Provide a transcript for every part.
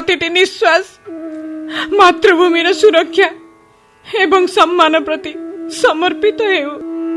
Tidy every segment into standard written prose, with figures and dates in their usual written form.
प्रतिटी निश्वास मातृभूमि सुरक्षा एवं सम्मान प्रति समर्पित हेउ।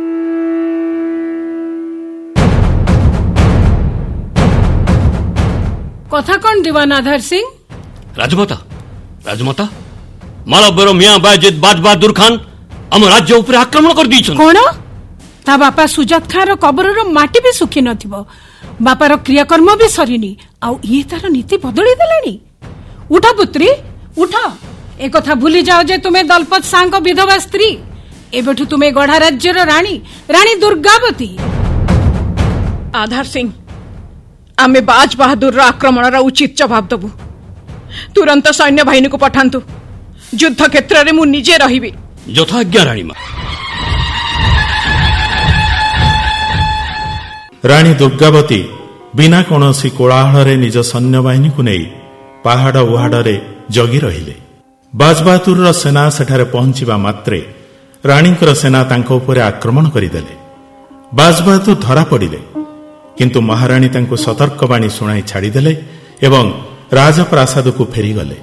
कथा कौन दीवान आधार सिंह? राजमाता राजमाता मालब्यर मियाँ बायजिद बाज बहादुर खान आम राज्य उपर आक्रमण कर दीछन। कौन? ता बापा सुजात खान रो कबर रो माटी भी सुखी नथिबो, बापार क्रियाकर्म भी सरीनी, आउ ये तार नीति बदली देलानी। उठ पुत्री उठ, ए कथा भूली जाओ जे तुमे दलपत सां को विधवा स्त्री। एबेठु तुमे गढ़ा राज्यर रानी रानी दुर्गावती। आधार सिंह, आमे बाज बहादुर आक्रमण उचित जवाब दबु। तुरंत सैन्य बाहिनी को पठांतु। युद्ध क्षेत्र रे मु निजे रहिबी। यथाज्ञा रानी मां। रानी दुर्गावती बिना कौनसी कोलाहल निज सैन्यबाहिनी को नहीं पहाड़ उहाड़े जगी रहिले। बाजबहादुर सेना सेठारे पहुंचवा मात्रे रानीकर सेना तांको उपरे आक्रमण करदेले। बाजबहादुर धरा पड़िले, किंतु महाराणी तांको सतर्कवाणी शुणाई छाड़ीदेले एवं राजप्रासाद को फेरीगले।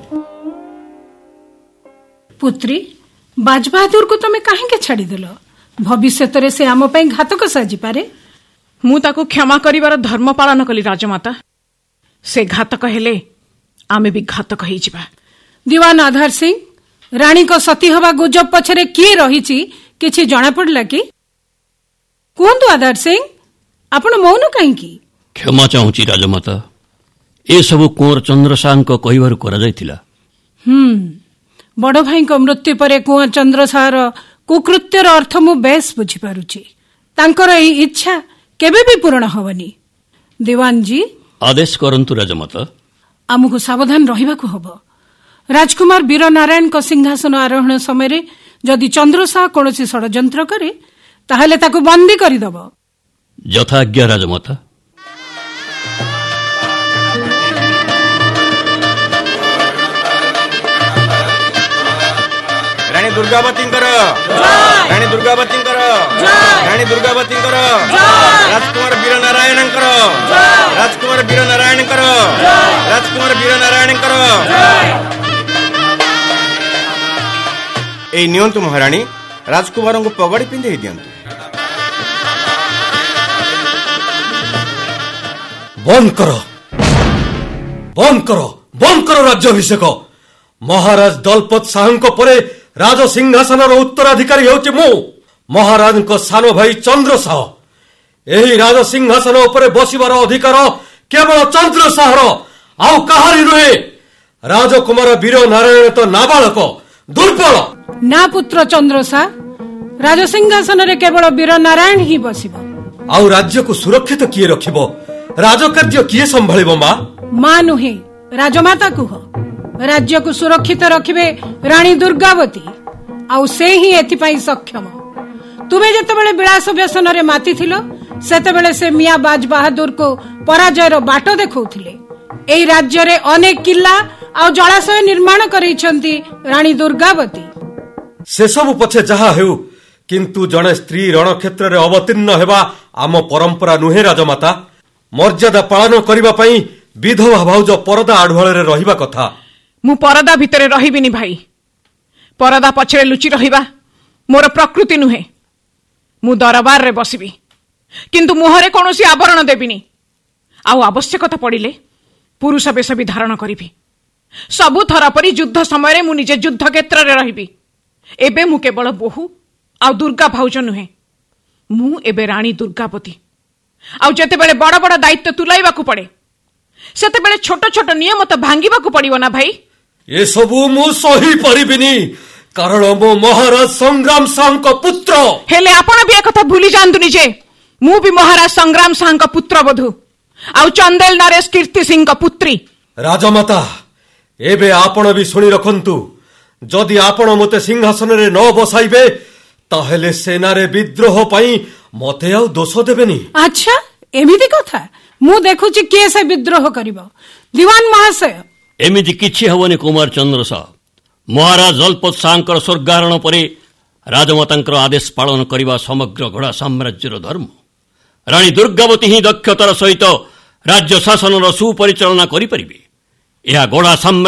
पुत्री, बाजबहादुर को तमे काहेके छाड़ीदेल? भविष्य से आम पई घातक साजी पारे। मु ताको क्षमा करिवार धर्म पालन कली राजमाता। से घातक हेले आमे भी घातक होई जिबा। दीवान आधार सिंह, रानी को सती हवा गुजब पछरे किए रहिछि किछि जणा पड़ला कि? कोंदु आधार सिंह, आपण मौन काहेकि? क्षमा चाहूची राजमाता, ए सब कुंवर चंद्र सां को कहिवार करा जायतिला। बड़ भाई को मृत्यु पर कुंवर चंद्र सार कुकृत्यर अर्थ मु बेस बुझी पारुछि। तांकर एही इच्छा केबे भी पूर्ण होवनी। दीवान जी, आदेश करंतु राजमाता। आमको सावधान रहिबाकु हबो। राजकुमार वीर नारायण को सिंहासन आरोहण समय जदि चंद्रसा कौनसी षड्यंत्र करे ताहले ताकु बंदी करिदब। यथाज्ञा राजमाता। रानी दुर्गावती रानी दुर्गावती रानी दुर्गावती राजकुमार वीर नारायण राजकुमार वीर नारायण राजकुमार वीर नारायण। ए नियंतु महारानी, राजकुमार को पगड़ी पिंधे दियंतु। बंद करो बंद करो बंद करो राज्याभिषेक। महाराज दलपत साहू परे राज सिंहासन उत्तराधिकारी होउछि मु, महाराज को सान भाई चंद्र साह। एही राज सिंहासन उपरे बसिबार अधिकार केवल चंद्र साहर, आउ कहारी नुहे। राजकुमार वीर नारायण तो नाबालक दुर्बल। ना पुत्र चंद्रसा, राज सिंहासन रे केवल वीर नारायण ही बसिबो। आउ राज्य को सुरक्षित किए रखिबो? राजकार्य किए संभाळिबो? मां नुहे, राजमाता कुह। राज्य को सुरक्षित रखिबे रानी दुर्गावती, आउ से ही एथिपाई सक्षम। तुमे जेतेबेले विलास व्यसन रे माती थिलो सेतेबेले से मिया बाज बहादुर को पराजयर बाट देखौथिले। एई राज्य रे अनेक किल्ला आउ जलाशय निर्माण करिसंती रानी दुर्गावती। से सब पछे जहा हेउ, किंतु जणे स्त्री रणक्षेत्र रे अवतीर्ण हेबा आम परंपरा नुहे राजमाता। मर्यादा पालन करिबा पई विधवा भाउज परदा आढुआळे रे रहिबा कथा। मु परदा भितरे रहिबिनी भाई। परदा पछरे लुचि रहिबा मोर प्रकृति नुहे। मु दरबार रे बसिबी, किंतु मुहरे कोनोसी आवरण देबिनी। आउ आवश्यकता पड़िले पुरुष बेश भी धारण करिबी। सबु थरा परी युद्ध समय मु निजे युद्ध क्षेत्र रे रहिबी। एबे मु केवल बोहू आउ दुर्गा भाउज नुहे, मु एबे रानी दुर्गावती। आउ जेतेबेले बड़ बड़ दायित्व तुलाइबाकू पड़े सेतेबेले छोट छोट नियम तो भांगिबाकू पड़िबो ना भाई। ए सबु मु सही परिबिनी, कारण मो महाराज संग्राम सां को पुत्र। हेले आपण भी एक कथा भूली जांतुनी जे मु भी महाराज संग्राम सां को पुत्र बधू, आउ चंदेल नरेश कीर्ति सिंह को पुत्री। राजमाता, एबे आपण भी सुनी रखंतु। जदि आपण मते सिंहासन रे न बसाइबे ताहेले सेना रे विद्रोह पई मते आउ दोष देबेनी। अच्छा, एमिति कथा। मु देखुची के से विद्रोह करिवो। दीवान महाशय, एमिति किछि हवनी कुमार चंद्र साह। महाराज दलपत सां स्वर्गारोहण परे राजमातांकर आदेश पालन करने समग्र घोड़ा साम्राज्यर धर्म। रानी दुर्गावती ही दक्षतार सहित राज्य शासन सुपरिचालना करिपारिबे। यह घोड़ा